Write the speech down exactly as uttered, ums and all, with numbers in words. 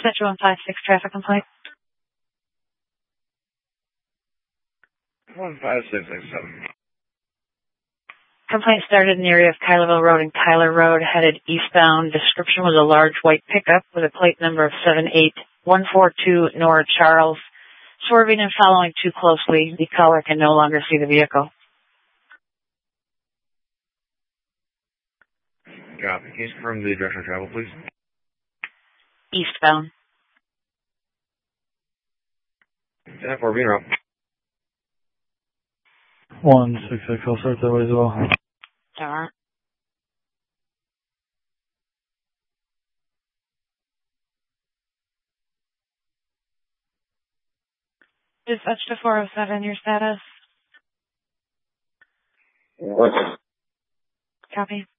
Dispatch one five six traffic complaint. one five six six seven. Complaint started in the area of Kylerville Road and Kyler Road, headed eastbound. Description was a large white pickup with a plate number of seven eight one four two North Charles. Swerving and following too closely, the caller can no longer see the vehicle. Copy. Can you confirm the direction of travel, please? Eastbound. ten four, being route. one six six, I'll start that way as well. Alright. Dispatch to four oh seven, your status? What? Copy.